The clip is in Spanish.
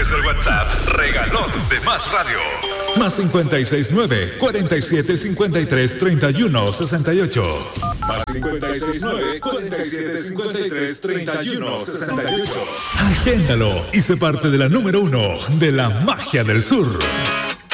es el WhatsApp regalón de Más Radio. Más 569-4753-3168. Más 569-4753-3168. Agéndalo y sé parte de la número 1 de la magia del sur.